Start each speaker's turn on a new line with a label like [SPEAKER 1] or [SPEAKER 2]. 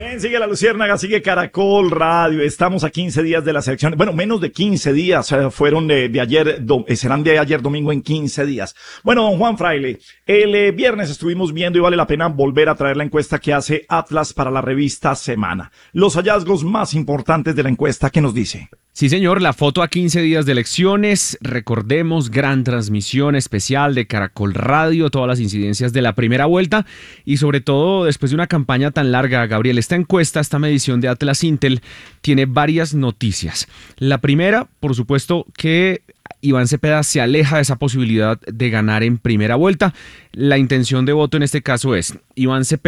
[SPEAKER 1] Sigue la Luciérnaga, sigue Caracol Radio. Estamos a 15 días de la selección. Bueno, menos de 15 días fueron de ayer, serán de ayer domingo en 15 días. Bueno, don Juan Fraile, el viernes estuvimos viendo y vale la pena volver a traer la encuesta que hace Atlas para la revista Semana. Los hallazgos más importantes de la encuesta, ¿qué nos dice?
[SPEAKER 2] Sí, señor, la foto a 15 días de elecciones, recordemos, gran transmisión especial de Caracol Radio, todas las incidencias de la primera vuelta y sobre todo después de una campaña tan larga, Gabriel, esta encuesta, esta medición de Atlas Intel tiene varias noticias. La primera, por supuesto, que Iván Cepeda se aleja de esa posibilidad de ganar en primera vuelta. La intención de voto en este caso es Iván Cepeda